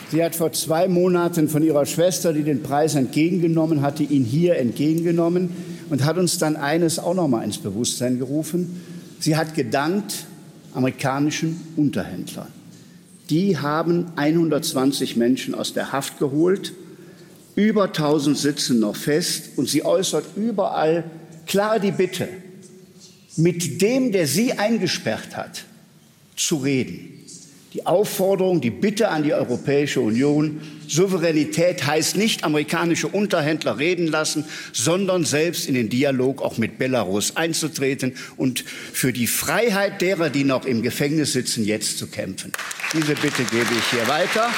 Sie hat vor 2 Monaten von ihrer Schwester, die den Preis entgegengenommen hatte, ihn hier entgegengenommen und hat uns dann eines auch noch mal ins Bewusstsein gerufen. Sie hat gedankt amerikanischen Unterhändlern. Die haben 120 Menschen aus der Haft geholt. Über 1000 sitzen noch fest. Und sie äußert überall klar die Bitte, mit dem, der sie eingesperrt hat, zu reden. Die Aufforderung, die Bitte an die Europäische Union, Souveränität heißt nicht amerikanische Unterhändler reden lassen, sondern selbst in den Dialog auch mit Belarus einzutreten und für die Freiheit derer, die noch im Gefängnis sitzen, jetzt zu kämpfen. Diese Bitte gebe ich hier weiter.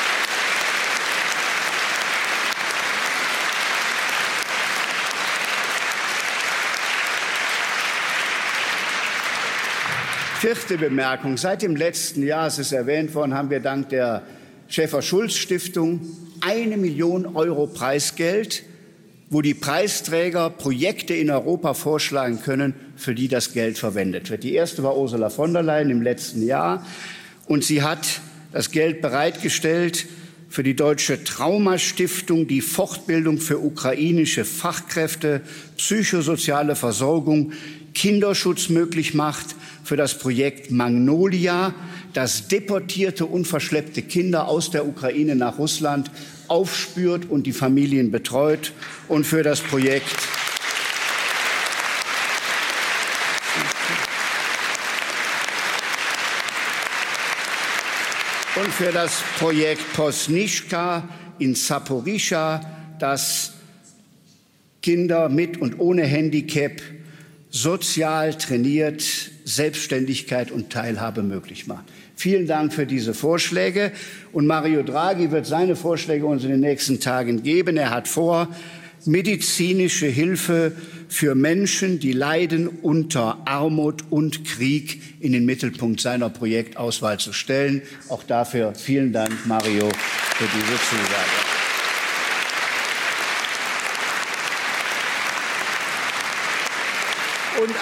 Vierte Bemerkung. Seit dem letzten Jahr, es ist erwähnt worden, haben wir dank der Schäfer-Schulz-Stiftung 1 Million Euro Preisgeld, wo die Preisträger Projekte in Europa vorschlagen können, für die das Geld verwendet wird. Die erste war Ursula von der Leyen im letzten Jahr. Und sie hat das Geld bereitgestellt für die Deutsche Traumastiftung, die Fortbildung für ukrainische Fachkräfte, psychosoziale Versorgung, Kinderschutz möglich macht, für das Projekt Magnolia, das deportierte und verschleppte Kinder aus der Ukraine nach Russland aufspürt und die Familien betreut, und für das Projekt Posnischka in Saporischschja, das Kinder mit und ohne Handicap sozial trainiert, Selbstständigkeit und Teilhabe möglich macht. Vielen Dank für diese Vorschläge. Und Mario Draghi wird seine Vorschläge uns in den nächsten Tagen geben. Er hat vor, medizinische Hilfe für Menschen, die leiden unter Armut und Krieg, in den Mittelpunkt seiner Projektauswahl zu stellen. Auch dafür vielen Dank, Mario, für diese Zusage. Und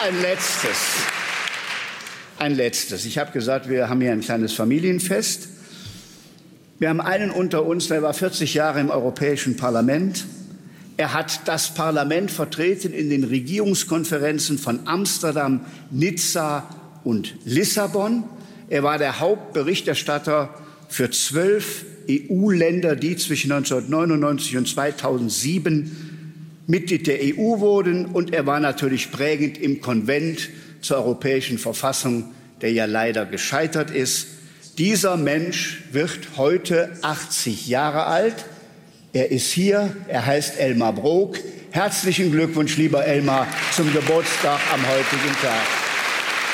ein letztes. Ich habe gesagt, wir haben hier ein kleines Familienfest. Wir haben einen unter uns, der war 40 Jahre im Europäischen Parlament. Er hat das Parlament vertreten in den Regierungskonferenzen von Amsterdam, Nizza und Lissabon. Er war der Hauptberichterstatter für 12 EU-Länder, die zwischen 1999 und 2007 Mitglied der EU wurden, und er war natürlich prägend im Konvent zur Europäischen Verfassung, der ja leider gescheitert ist. Dieser Mensch wird heute 80 Jahre alt. Er ist hier, er heißt Elmar Brok. Herzlichen Glückwunsch, lieber Elmar, zum Geburtstag am heutigen Tag.